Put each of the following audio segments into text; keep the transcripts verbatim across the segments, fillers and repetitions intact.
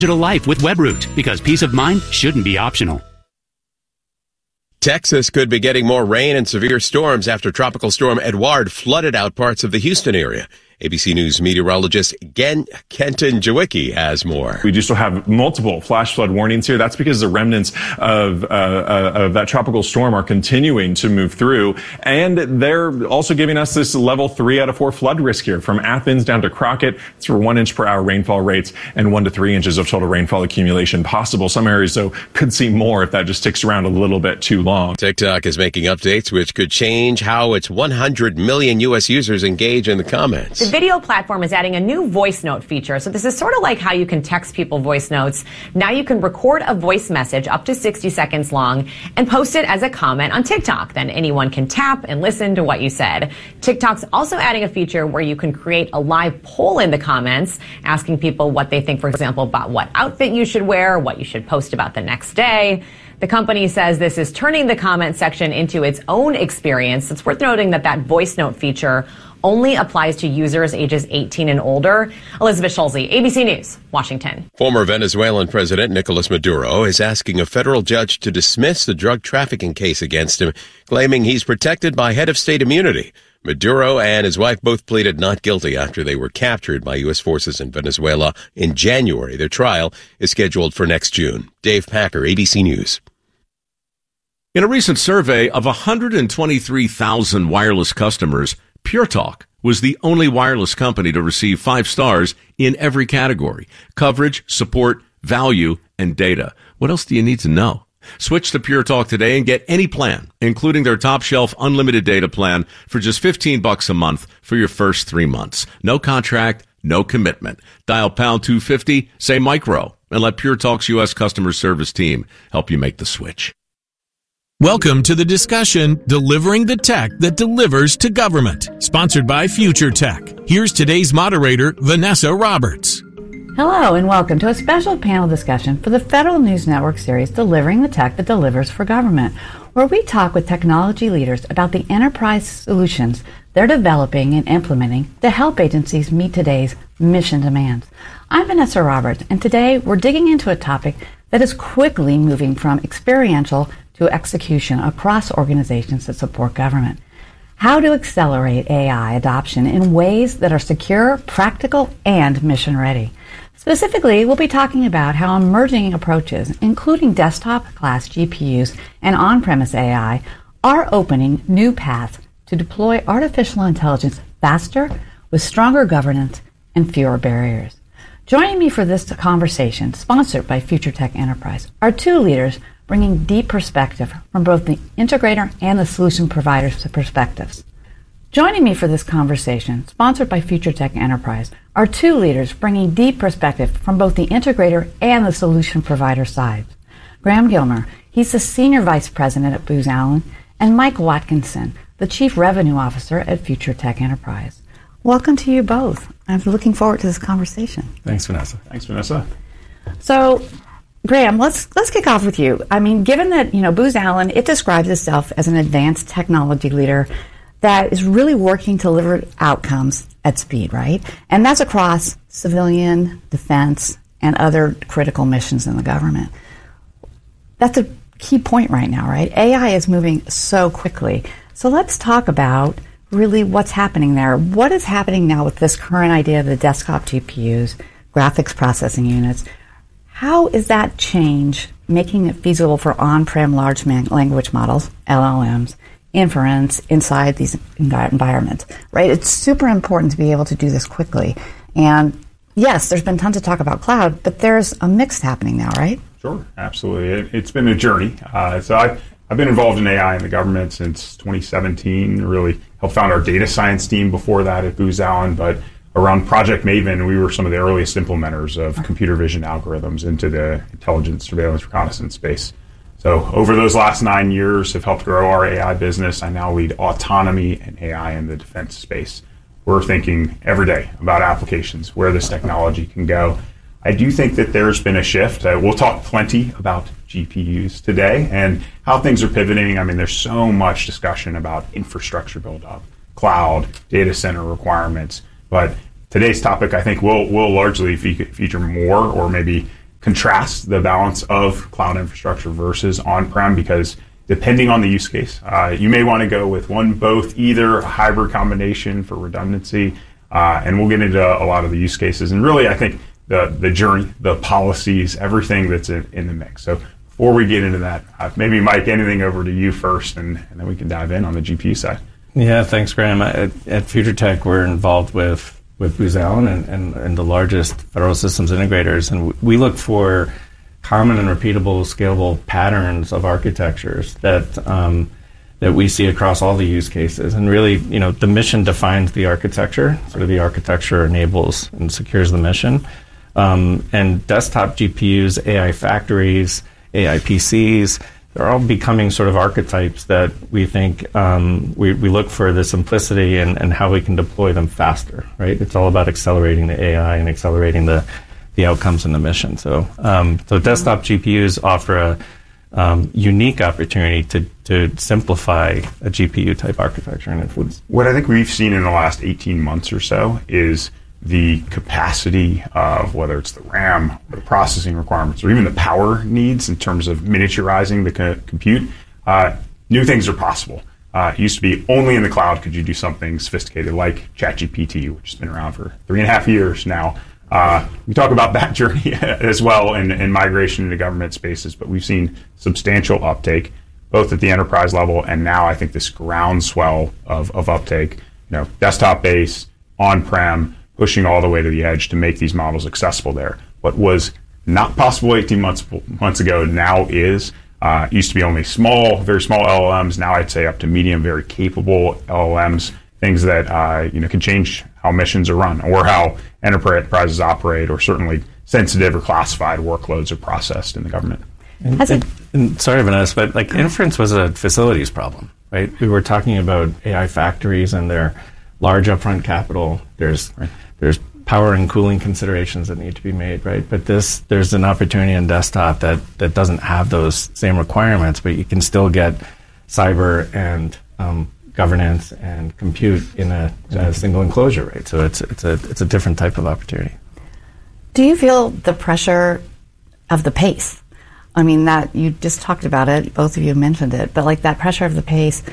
digital life with WebRoot, because peace of mind shouldn't be optional. Texas could be getting more rain and severe storms after Tropical Storm Edouard flooded out parts of the Houston area. A B C News meteorologist Gen- Kenton Jawicki has more. We do still have multiple flash flood warnings here. That's because the remnants of, uh, uh, of that tropical storm are continuing to move through. And they're also giving us this level three out of four flood risk here from Athens down to Crockett. It's for one inch per hour rainfall rates and one to three inches of total rainfall accumulation possible. Some areas, though, could see more if that just sticks around a little bit too long. TikTok is making updates which could change how its one hundred million U S users engage in the comments. The video platform is adding a new voice note feature. So this is sort of like how you can text people voice notes. Now you can record a voice message up to sixty seconds long and post it as a comment on TikTok. Then anyone can tap and listen to what you said. TikTok's also adding a feature where you can create a live poll in the comments, asking people what they think, for example, about what outfit you should wear, what you should post about the next day. The company says this is turning the comment section into its own experience. It's worth noting that that voice note feature only applies to users ages eighteen and older. Elizabeth Schulze, A B C News, Washington. Former Venezuelan President Nicolas Maduro is asking a federal judge to dismiss the drug trafficking case against him, claiming he's protected by head of state immunity. Maduro and his wife both pleaded not guilty after they were captured by U S forces in Venezuela in January. Their trial is scheduled for next June. Dave Packer, A B C News. In a recent survey of one hundred twenty-three thousand wireless customers, Pure Talk was the only wireless company to receive five stars in every category: coverage, support, value, and data. What else do you need to know? Switch to Pure Talk today and get any plan, including their top shelf unlimited data plan, for just fifteen bucks a month for your first three months. No contract, no commitment. Dial pound two fifty, say micro, and let Pure Talk's U S customer service team help you make the switch. Welcome to the discussion, Delivering the Tech That Delivers to Government, sponsored by Future Tech. Here's today's moderator, Vanessa Roberts. Hello and welcome to a special panel discussion for the Federal News Network series, Delivering the Tech That Delivers for Government, where we talk with technology leaders about the enterprise solutions they're developing and implementing to help agencies meet today's mission demands. I'm Vanessa Roberts, and today we're digging into a topic that is quickly moving from experiential to execution across organizations that support government. How to accelerate A I adoption in ways that are secure, practical, and mission-ready. Specifically, we'll be talking about how emerging approaches, including desktop-class G P Us and on-premise A I, are opening new paths to deploy artificial intelligence faster, with stronger governance and fewer barriers. Joining me for this conversation, sponsored by Future Tech Enterprise, are two leaders bringing deep perspective from both the integrator and the solution provider's perspectives. Joining me for this conversation, sponsored by Future Tech Enterprise, are two leaders bringing deep perspective from both the integrator and the solution provider sides. Graham Gilmer, he's the Senior Vice President at Booz Allen, and Mike Watkinson, the Chief Revenue Officer at Future Tech Enterprise. Welcome to you both. I'm looking forward to this conversation. Thanks, Vanessa. Thanks, Vanessa. So, Graham, let's let's kick off with you. I mean, given that, you know, Booz Allen, it describes itself as an advanced technology leader that is really working to deliver outcomes at speed, right? And that's across civilian, defense, and other critical missions in the government. That's a key point right now, right? A I is moving so quickly. So let's talk about really what's happening there. What is happening now with this current idea of the desktop G P Us, graphics processing units? How is that change making it feasible for on-prem large language models, L L Ms, inference inside these environments, right? It's super important to be able to do this quickly. And yes, there's been tons of talk about cloud, but there's a mix happening now, right? Sure, absolutely. It, it's been a journey. Uh, so I've, I've been involved in A I in the government since twenty seventeen, really helped found our data science team before that at Booz Allen, but around Project Maven, we were some of the earliest implementers of computer vision algorithms into the intelligence, surveillance, reconnaissance space. So over those last nine years, have helped grow our A I business. I now lead autonomy and A I in the defense space. We're thinking every day about applications, where this technology can go. I do think that there's been a shift. Uh, we'll talk plenty about G P Us today and how things are pivoting. I mean, there's so much discussion about infrastructure build-up, cloud, data center requirements. But today's topic, I think, will will largely fe- feature more or maybe contrast the balance of cloud infrastructure versus on-prem, because depending on the use case, uh, you may want to go with one, both, either a hybrid combination for redundancy, uh, and we'll get into a lot of the use cases. And really, I think the the journey, the policies, everything that's in, in the mix. So before we get into that, uh, maybe Mike, anything over to you first, and, and then we can dive in on the G P U side. Yeah, thanks, Graham. At, at Future Tech, we're involved with with Booz Allen and, and, and the largest federal systems integrators, and we look for common and repeatable, scalable patterns of architectures that um, that we see across all the use cases. And really, you know, the mission defines the architecture. Sort of the architecture enables and secures the mission. Um, and desktop G P Us, A I factories, A I P Cs, they're all becoming sort of archetypes that we think um, we, we look for the simplicity and, and how we can deploy them faster, right? It's all about accelerating the A I and accelerating the, the outcomes and the mission. So, um, so desktop G P Us offer a um, unique opportunity to, to simplify a G P U type architecture. And influence. What I think we've seen in the last eighteen months or so is the capacity of whether it's the RAM or the processing requirements or even the power needs in terms of miniaturizing the co- compute. Uh, new things are possible. Uh, it used to be only in the cloud could you do something sophisticated like ChatGPT, which has been around for three and a half years now. Uh, we talk about that journey as well in, in migration into government spaces, but we've seen substantial uptake both at the enterprise level and now I think this groundswell of, of uptake, you know, desktop-based, on-prem, pushing all the way to the edge to make these models accessible there. What was not possible eighteen months months ago now is. Uh, used to be only small, very small L L Ms. Now I'd say up to medium, very capable L L Ms, things that uh, you know can change how missions are run or how enterprises operate, or certainly sensitive or classified workloads are processed in the government. And, and, and sorry, Vanessa, but like inference was a facilities problem, right? We were talking about A I factories and their large upfront capital. There's right. There's power and cooling considerations that need to be made, right? But this, there's an opportunity in desktop that, that doesn't have those same requirements, but you can still get cyber and um, governance and compute in a, in a single enclosure, right? So it's it's a it's a different type of opportunity. Do you feel the pressure of the pace? I mean, that you just talked about it, both of you mentioned it, but like that pressure of the pace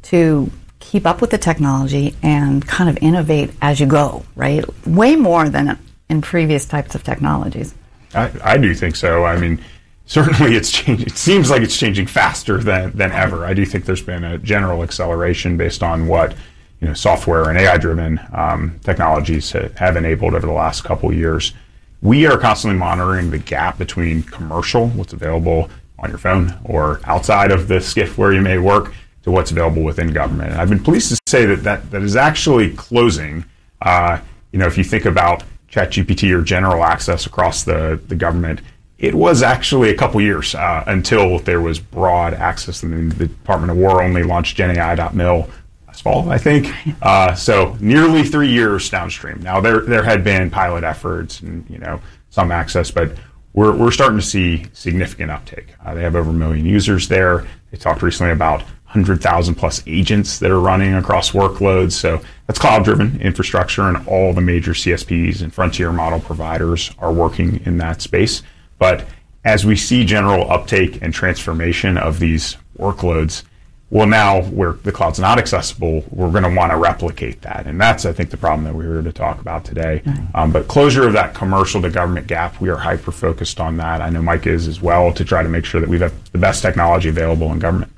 to keep up with the technology and kind of innovate as you go, right? Way more than in previous types of technologies. I, I do think so. I mean, certainly it's changing. It seems like it's changing faster than, than ever. I do think there's been a general acceleration based on what you know software and A I-driven um, technologies have enabled over the last couple of years. We are constantly monitoring the gap between commercial, what's available on your phone or outside of the SCIF where you may work, to what's available within government. And I've been pleased to say that that, that is actually closing. Uh, you know, if you think about ChatGPT or general access across the, the government, it was actually a couple years uh, until there was broad access. I mean, the Department of War only launched Gen A I dot mil last fall, I think. Uh, so nearly three years downstream. Now, there there had been pilot efforts and, you know, some access, but we're we're starting to see significant uptake. Uh, they have over a million users there. They talked recently about one hundred thousand plus agents that are running across workloads. So that's cloud-driven infrastructure, and all the major C S Ps and frontier model providers are working in that space. But as we see general uptake and transformation of these workloads, well, now where the cloud's not accessible, we're going to want to replicate that. And that's, I think, the problem that we're here to talk about today. Mm-hmm. Um, but closure of that commercial to government gap, we are hyper-focused on that. I know Mike is as well, to try to make sure that we've got the best technology available in government.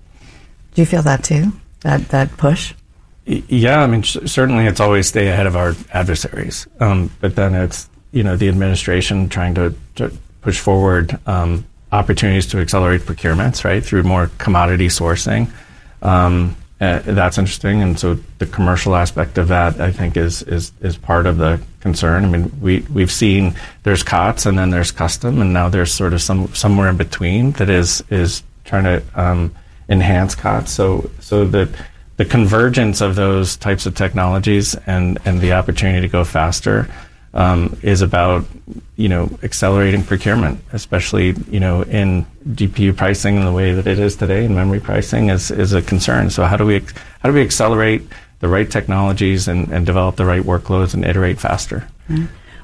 Do you feel that too, that that push? Yeah, I mean, sh- certainly it's always stay ahead of our adversaries. Um, but then it's, you know, the administration trying to, to push forward um, opportunities to accelerate procurements, right, through more commodity sourcing. Um, uh, that's interesting. And so the commercial aspect of that, I think, is is is part of the concern. I mean, we, we've seen there's C O T S and then there's custom, and now there's sort of some somewhere in between that is, is trying to um, enhance C O T S. So so that the convergence of those types of technologies and, and the opportunity to go faster um, is about, you know, accelerating procurement, especially, you know, in G P U pricing in the way that it is today, and memory pricing is, is a concern. So how do we how do we accelerate the right technologies and, and develop the right workloads and iterate faster? Mm-hmm.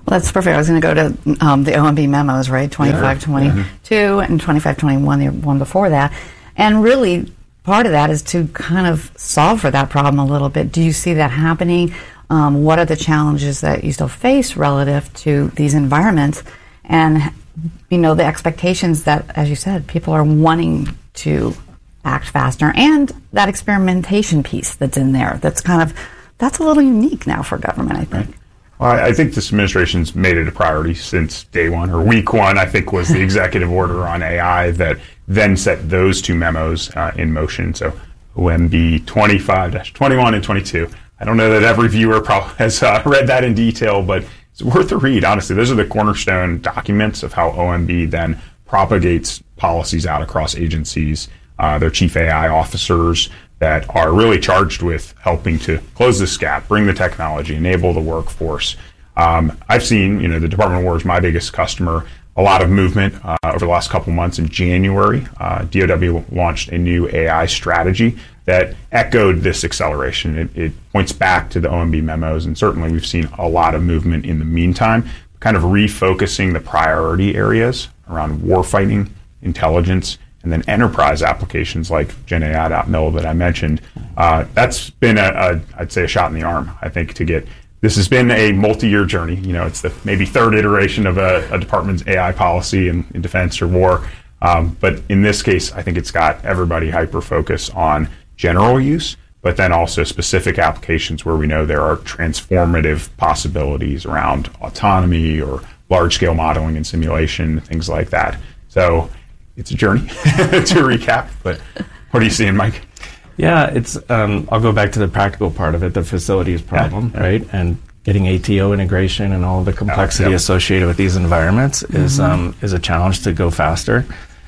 Well, that's perfect. I was going to go to um, the O M B memos, right? twenty-five twenty-two yeah. and twenty-five twenty-one, the one before that. And really, part of that is to kind of solve for that problem a little bit. Do you see that happening? Um, what are the challenges that you still face relative to these environments? And, you know, the expectations that, as you said, people are wanting to act faster, and that experimentation piece that's in there. That's kind of, that's a little unique now for government, I think. Right. Well, I think this administration's made it a priority since day one, or week one, I think, was the executive order on A I that then set those two memos uh, in motion. So O M B twenty-five twenty-one and twenty-two. I don't know that every viewer probably has uh, read that in detail, but it's worth a read, honestly. Those are the cornerstone documents of how O M B then propagates policies out across agencies, uh, their chief A I officers that are really charged with helping to close this gap, bring the technology, enable the workforce. Um, I've seen, you know, the Department of War is my biggest customer, a lot of movement uh, over the last couple months. In January, uh, D O W launched a new A I strategy that echoed this acceleration. It, it points back to the O M B memos, and certainly we've seen a lot of movement in the meantime, kind of refocusing the priority areas around warfighting, intelligence, and then enterprise applications like Gen A I dot mil that I mentioned. Uh, that's been, a, a, I'd say, a shot in the arm, I think, to get. This has been a multi-year journey. You know, it's the maybe third iteration of a, a department's A I policy in, in defense or war. Um, but in this case, I think it's got everybody hyper-focused on general use, but then also specific applications where we know there are transformative possibilities around autonomy or large-scale modeling and simulation, things like that. So it's a journey to recap, but what are you seeing, Mike? Yeah, it's. Um, I'll go back to the practical part of it, the facilities problem, yeah, yeah. right? And getting A T O integration and all the complexity yeah, yeah. associated with these environments mm-hmm. is um, is a challenge to go faster.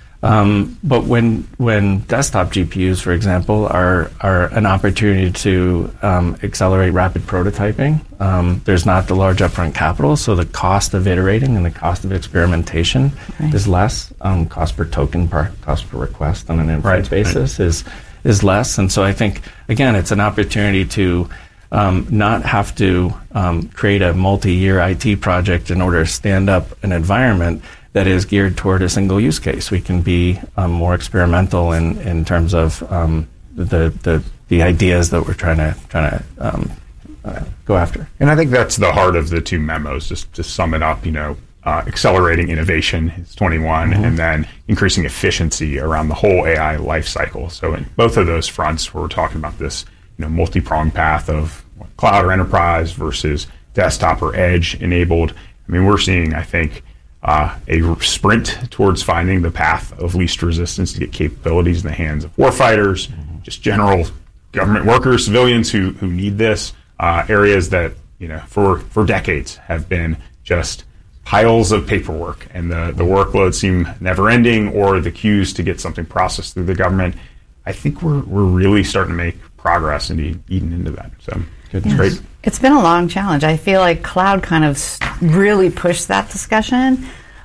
Um, but when when desktop G P Us, for example, are are an opportunity to um, accelerate rapid prototyping, um, there's not the large upfront capital, so the cost of iterating and the cost of experimentation right. is less. Um, cost per token, per cost per request on an inference right. basis right. is is less. And so I think, again, it's an opportunity to um, not have to um, create a multi-year I T project in order to stand up an environment that is geared toward a single use case. We can be um, more experimental in, in terms of um, the, the the ideas that we're trying to trying to um, uh, go after. And I think that's the heart of the two memos. Just to sum it up, you know, uh, accelerating innovation is twenty-one, mm-hmm. and then increasing efficiency around the whole A I life cycle. So in both of those fronts, where we're talking about this, you know, multi-pronged path of cloud or enterprise versus desktop or edge enabled. I mean, we're seeing, I think, Uh, a sprint towards finding the path of least resistance to get capabilities in the hands of warfighters, mm-hmm. just general government workers, civilians who who need this. Uh, areas that, you know, for for decades have been just piles of paperwork, and the the workloads seem never ending, or the queues to get something processed through the government. I think we're we're really starting to make progress and eating into that. So good, yes. great. It's been a long challenge. I feel like cloud kind of really pushed that discussion,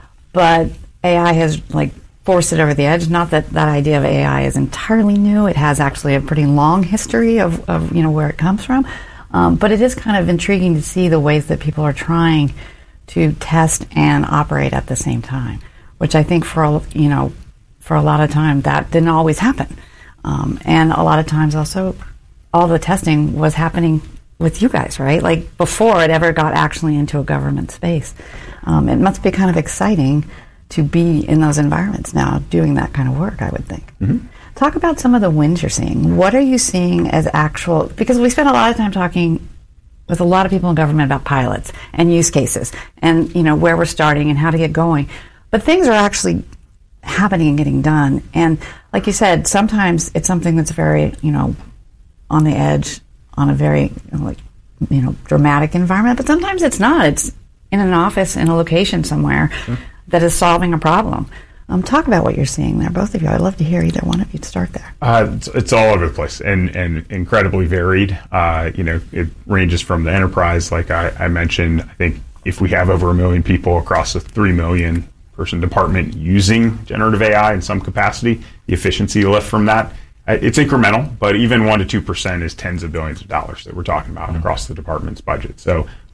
but A I has like forced it over the edge. Not that that idea of A I is entirely new. It has actually a pretty long history of, of you know, where it comes from. Um, but it is kind of intriguing to see the ways that people are trying to test and operate at the same time, which I think for, you know, for a lot of time that didn't always happen. Um, and a lot of times also all the testing was happening with you guys, right? Like before it ever got actually into a government space. Um, it must be kind of exciting to be in those environments now doing that kind of work, I would think. Mm-hmm. Talk about some of the wins you're seeing. What are you seeing as actual, because we spent a lot of time talking with a lot of people in government about pilots and use cases and, you know, where we're starting and how to get going. But things are actually happening and getting done. And like you said, sometimes it's something that's very, you know, on the edge, on a very, you know, like, you know, dramatic environment, but sometimes it's not. It's in an office, in a location somewhere sure. that is solving a problem. Um, talk about what you're seeing there, both of you. I'd love to hear either one of you start there. Uh, it's, it's all over the place and, and incredibly varied. Uh, you know, it ranges from the enterprise, like I, I mentioned. I think if we have over a million people across a three million person department using generative A I in some capacity, the efficiency lift from that, it's incremental, but even one to two percent is tens of billions of dollars that we're talking about mm-hmm. across the department's budget. So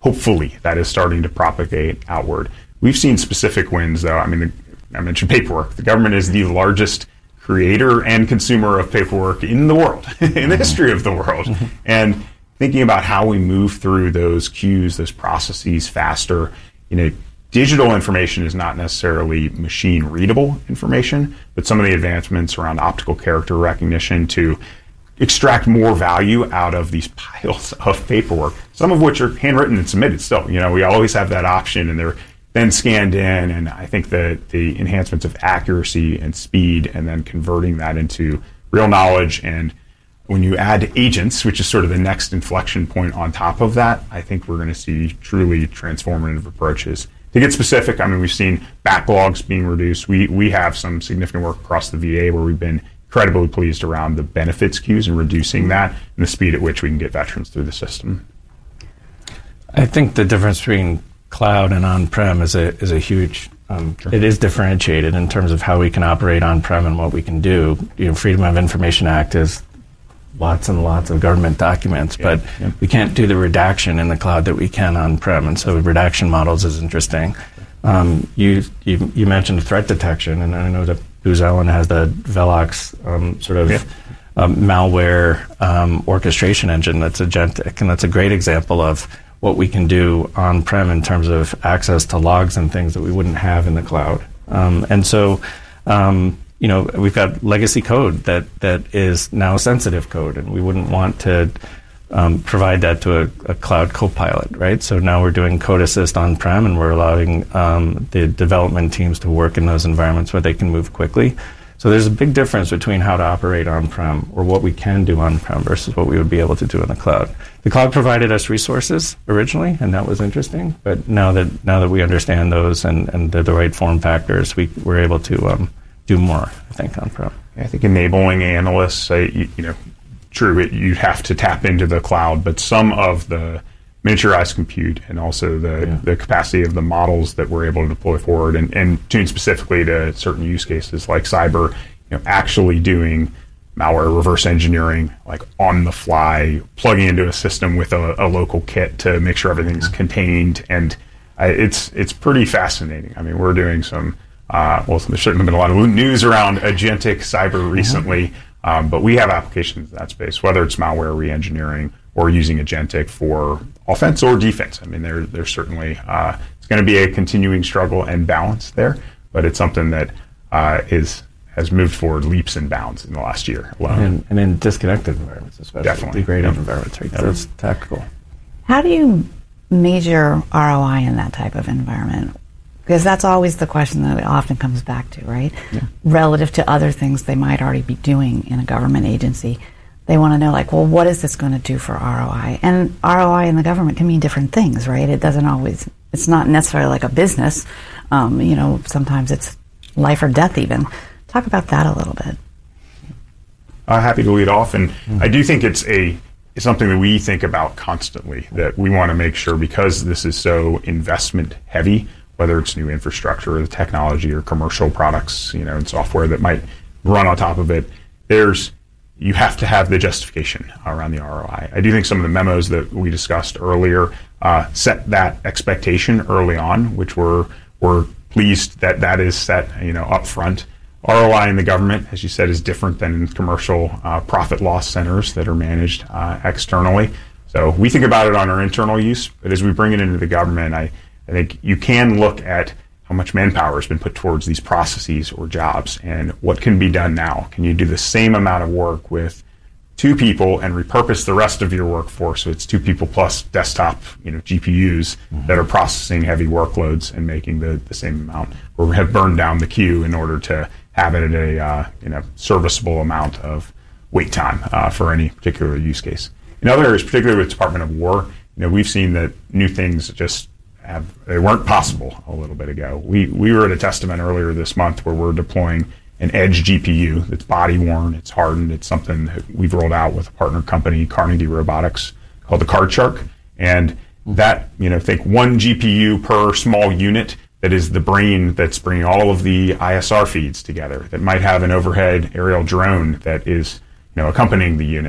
hopefully that is starting to propagate outward. We've seen specific wins, though. I mean, the, I mentioned paperwork. The government is the largest creator and consumer of paperwork in the world, in the history of the world. And thinking about how we move through those queues, those processes faster, you know, digital information is not necessarily machine readable information, but some of the advancements around optical character recognition to extract more value out of these piles of paperwork, some of which are handwritten and submitted still. You know, we always have that option, and they're then scanned in, and I think that the enhancements of accuracy and speed and then converting that into real knowledge, and when you add agents, which is sort of the next inflection point on top of that, I think we're going to see truly transformative approaches. To get specific, I mean, we've seen backlogs being reduced. We we have some significant work across the V A where we've been incredibly pleased around the benefits queues and reducing that and the speed at which we can get veterans through the system. I think the difference between cloud and on-prem is a is a huge. Um, sure. It is differentiated in terms of how we can operate on-prem and what we can do. You know, Freedom of Information Act is lots and lots of government documents, yeah, but yeah. we can't do the redaction in the cloud that we can on-prem, and so redaction models is interesting. Um, you, you you mentioned threat detection, and I know that Booz Allen has the Velox um, sort of yeah. um, malware um, orchestration engine that's agentic, and that's a great example of what we can do on-prem in terms of access to logs and things that we wouldn't have in the cloud. Um, and so, um, you know, we've got legacy code that, that is now sensitive code, and we wouldn't want to um, provide that to a, a cloud copilot, right? So now we're doing code assist on-prem, and we're allowing um, the development teams to work in those environments where they can move quickly. So there's a big difference between how to operate on-prem, or what we can do on-prem, versus what we would be able to do in the cloud. The cloud provided us resources originally, and that was interesting. But now that now that we understand those and, and they're the right form factors, we, we're able to um, do more, I think, on-prem. I think enabling analysts, uh, you, you know, true, it, you have to tap into the cloud, but some of the miniaturized compute and also the, yeah. the capacity of the models that we're able to deploy forward and, and tune specifically to certain use cases like cyber, you know, actually doing malware reverse engineering, like on the fly, plugging into a system with a, a local kit to make sure everything's contained. And uh, it's it's pretty fascinating. I mean, we're doing some, uh, well, there's certainly been a lot of news around agentic cyber recently, mm-hmm. um, but we have applications in that space, whether it's malware re-engineering or using agentic for offense or defense. I mean, there, there's certainly, uh, it's going to be a continuing struggle and balance there, but it's something that uh, is has moved forward leaps and bounds in the last year alone. And, and in disconnected environments, especially. Definitely. Degraded Yep. environments, right? Yep. That's tactical. How do you measure R O I in that type of environment? Because that's always the question that it often comes back to, right? Yeah. Relative to other things they might already be doing in a government agency. They want to know, like, well, what is this going to do for R O I? And R O I in the government can mean different things, right? It doesn't always, it's not necessarily like a business. Um, you know, sometimes it's life or death even. Talk about that a little bit. Uh, happy to lead off. And mm-hmm. I do think it's a it's something that we think about constantly, that we want to make sure, because this is so investment heavy, whether it's new infrastructure or the technology or commercial products, you know, and software that might run on top of it, there's you have to have the justification around the R O I. I do think some of the memos that we discussed earlier uh, set that expectation early on, which we're, we're pleased that that is set, you know, up front. R O I in the government, as you said, is different than in commercial uh, profit loss centers that are managed uh, externally. So we think about it on our internal use, but as we bring it into the government, I, I think you can look at how much manpower has been put towards these processes or jobs and what can be done now. Can you do the same amount of work with two people and repurpose the rest of your workforce? So it's two people plus desktop, you know, G P Us mm-hmm. that are processing heavy workloads and making the, the same amount, or have burned down the queue in order to have it at a uh, you know serviceable amount of wait time uh, for any particular use case. In other areas, particularly with Department of War, you know, we've seen that new things just have, they weren't possible a little bit ago. We we were at a testament earlier this month where we're deploying an edge G P U that's body worn, it's hardened, it's something that we've rolled out with a partner company, Carnegie Robotics, called the Card Shark. And that, you know, think one G P U per small unit that is the brain that's bringing all of the I S R feeds together, that might have an overhead aerial drone that is, you know, accompanying the unit.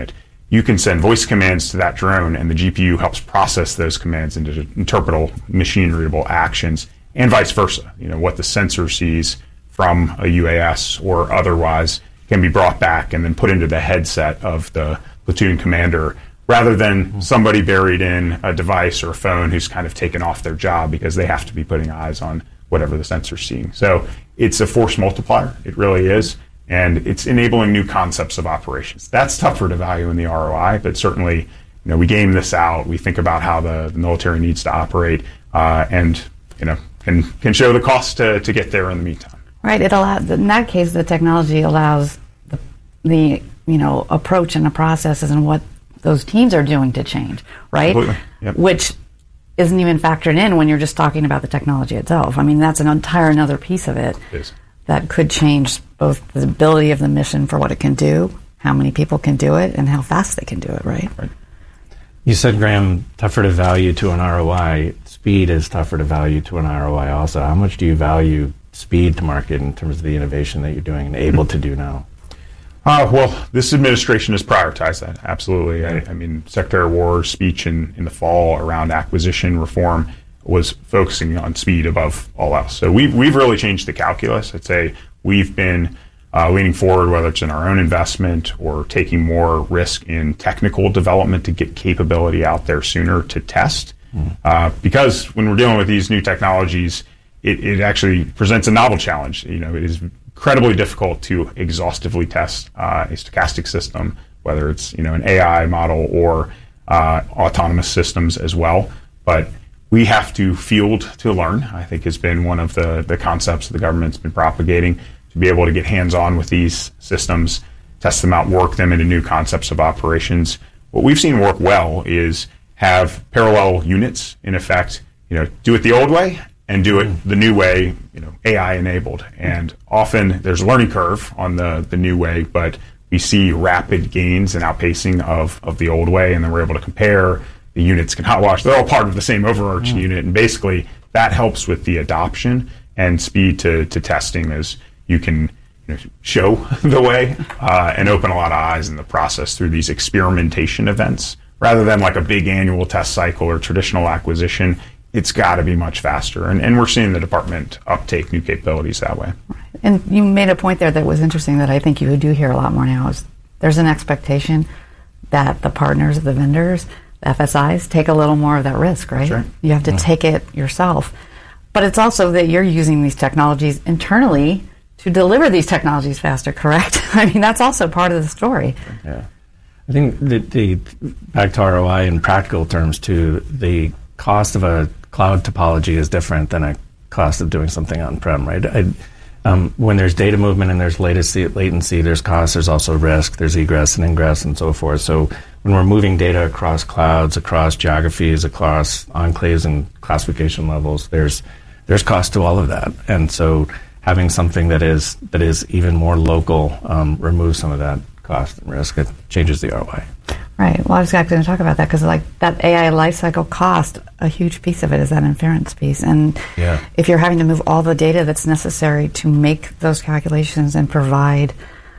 you can send voice commands to that drone, and the G P U helps process those commands into interpretable, machine-readable actions, and vice versa. You know, what the sensor sees from a U A S or otherwise can be brought back and then put into the headset of the platoon commander, rather than somebody buried in a device or a phone who's kind of taken off their job because they have to be putting eyes on whatever the sensor's seeing. So it's a force multiplier. It really is. And it's enabling new concepts of operations. That's tougher to value in the R O I, but certainly, you know, we game this out. We think about how the, the military needs to operate, uh, and you know, can can show the cost to, to get there in the meantime. Right. It allows. In that case, the technology allows the, the you know approach and the processes and what those teams are doing to change. Right. Absolutely. Yep. Which isn't even factored in when you're just talking about the technology itself. I mean, that's an entire another piece of it. It is. That could change both the ability of the mission for what it can do, how many people can do it, and how fast they can do it, right? Right. You said, Graham, tougher to value to an R O I. Speed is tougher to value to an R O I also. How much do you value speed to market in terms of the innovation that you're doing and able to do now? Uh, well, this administration has prioritized that, absolutely. I, I mean, Secretary of War's speech in, in the fall around acquisition reform was focusing on speed above all else. So we've, we've really changed the calculus. I'd say we've been uh, leaning forward, whether it's in our own investment or taking more risk in technical development to get capability out there sooner to test. Mm. Uh, because when we're dealing with these new technologies, it, it actually presents a novel challenge. You know, it is incredibly difficult to exhaustively test uh, a stochastic system, whether it's, you know, an A I model or uh, autonomous systems as well. But we have to field to learn, I think has been one of the, the concepts the government's been propagating, to be able to get hands-on with these systems, test them out, work them into new concepts of operations. What we've seen work well is have parallel units, in effect, you know, do it the old way and do it the new way, you know, A I enabled. And often there's a learning curve on the, the new way, but we see rapid gains and outpacing of, of the old way, and then we're able to compare. The units can hot wash. They're all part of the same overarching mm. unit, and basically that helps with the adoption and speed to, to testing, as you can, you know, show the way uh, and open a lot of eyes in the process through these experimentation events, rather than like a big annual test cycle or traditional acquisition. It's got to be much faster, and, and we're seeing the department uptake new capabilities that way. And you made a point there that was interesting that I think you do hear a lot more now, is there's an expectation that the partners, the vendors, F S Is take a little more of that risk, right? Right. You have to yeah. take it yourself. But it's also that you're using these technologies internally to deliver these technologies faster, correct? I mean, that's also part of the story. Yeah. I think the, the back to R O I in practical terms too, the cost of a cloud topology is different than a cost of doing something on-prem, right? I, um, when there's data movement and there's latency, latency, there's cost, there's also risk, there's egress and ingress and so forth. So when we're moving data across clouds, across geographies, across enclaves and classification levels, there's there's cost to all of that. And so having something that is that is even more local um, removes some of that cost and risk. It changes the R O I. Right. Well, I was actually going to talk about that, because like that A I lifecycle cost, a huge piece of it is that inference piece. And yeah. if you're having to move all the data that's necessary to make those calculations and provide,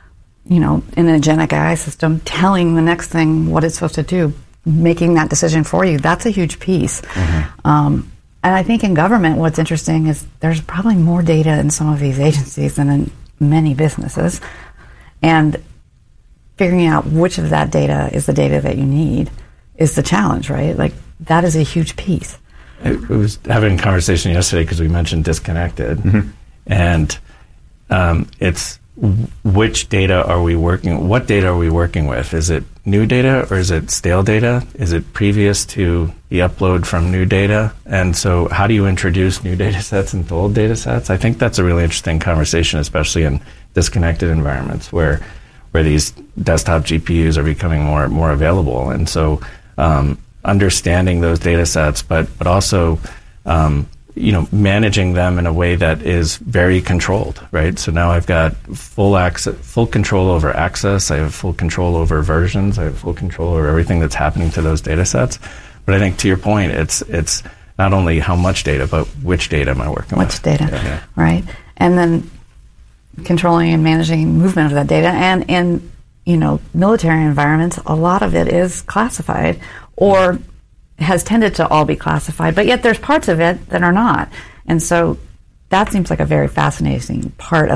you know, an agentic A I system telling the next thing what it's supposed to do, making that decision for you, that's a huge piece. Mm-hmm. Um, and I think in government, what's interesting is there's probably more data in some of these agencies than in many businesses. And figuring out which of that data is the data that you need is the challenge, right? Like, that is a huge piece. I was having a conversation yesterday because we mentioned disconnected. Mm-hmm. And um, it's which data are we working, what data are we working with? Is it new data or is it stale data? Is it previous to the upload from new data? And so how do you introduce new data sets into old data sets? I think that's a really interesting conversation, especially in disconnected environments where where these desktop G P Us are becoming more more available. And so um, understanding those data sets, but but also um, you know, managing them in a way that is very controlled, right? So now I've got full access, full control over access. I have full control over versions. I have full control over everything that's happening to those data sets. But I think to your point, it's it's not only how much data, but which data am I working which with? Which data, yeah. right? And then controlling and managing movement of that data, and and you know, military environments, a lot of it is classified or has tended to all be classified, but yet there's parts of it that are not. And so that seems like a very fascinating part of